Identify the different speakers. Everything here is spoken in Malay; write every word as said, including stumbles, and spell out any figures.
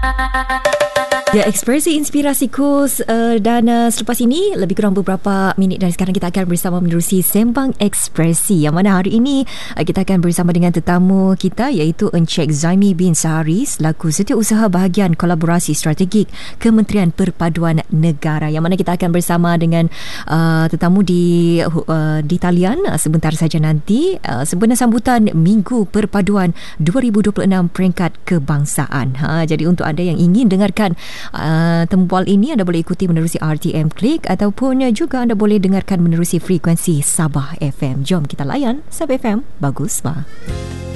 Speaker 1: Ya, ekspresi inspirasiku uh, dan uh, selepas ini lebih kurang beberapa minit dan sekarang kita akan bersama menerusi Sembang Ekspresi, yang mana hari ini uh, kita akan bersama dengan tetamu kita iaitu Encik Zaimi bin Sahari selaku Setiausaha Bahagian Kolaborasi Strategik Kementerian Perpaduan Negara, yang mana kita akan bersama dengan uh, tetamu di uh, di talian uh, sebentar saja nanti uh, sempena sambutan Minggu Perpaduan dua ribu dua puluh enam peringkat kebangsaan. Ha, jadi untuk anda yang ingin dengarkan Uh, tembual ini, anda boleh ikuti menerusi R T M Klik ataupun juga anda boleh dengarkan menerusi frekuensi Sabah F M. Jom kita layan Sabah F M. Bagus, bah.